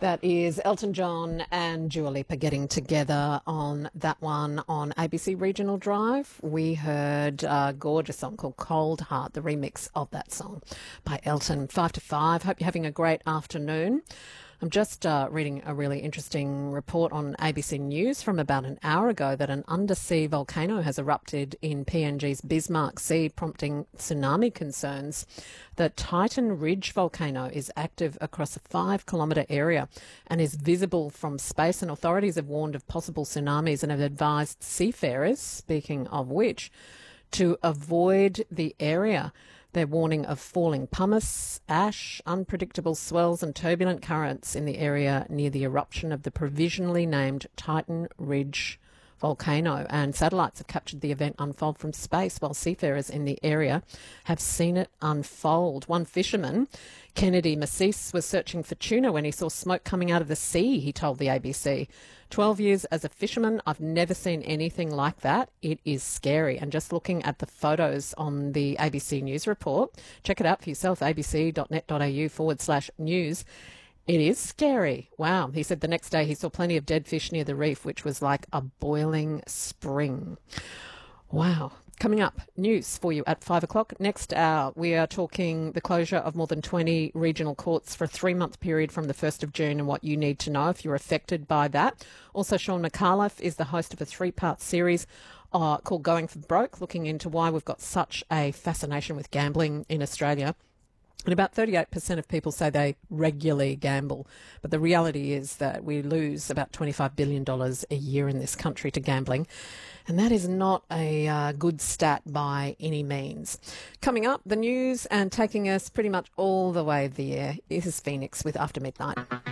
That is Elton John and Dua Lipa getting together on that one on ABC Regional Drive. We heard a gorgeous song called Cold Heart, the remix of that song by Elton. 5 to 5. Hope you're having a great afternoon. I'm just reading a really interesting report on ABC News from about an hour ago that an undersea volcano has erupted in PNG's Bismarck Sea, prompting tsunami concerns. The Titan Ridge volcano is active across a 5-kilometre area and is visible from space, and authorities have warned of possible tsunamis and have advised seafarers, speaking of which, to avoid the area. They're warning of falling pumice, ash, unpredictable swells and turbulent currents in the area near the eruption of the provisionally named Titan Ridge volcano, and satellites have captured the event unfold from space while seafarers in the area have seen it unfold. One fisherman, Kennedy Massis, was searching for tuna when he saw smoke coming out of the sea, he told the ABC. 12 years as a fisherman, I've never seen anything like that. It is scary. And just looking at the photos on the ABC News report, check it out for yourself, abc.net.au/news. It is scary. Wow. He said the next day he saw plenty of dead fish near the reef, which was like a boiling spring. Wow. Coming up, news for you at 5 o'clock. Next hour, we are talking the closure of more than 20 regional courts for a 3-month period from the 1st of June and what you need to know if you're affected by that. Also, Sean McAuliffe is the host of a 3-part series called Going for Broke, looking into why we've got such a fascination with gambling in Australia. And about 38% of people say they regularly gamble. But the reality is that we lose about $25 billion a year in this country to gambling. And that is not a good stat by any means. Coming up, the news, and taking us pretty much all the way there is Phoenix with After Midnight.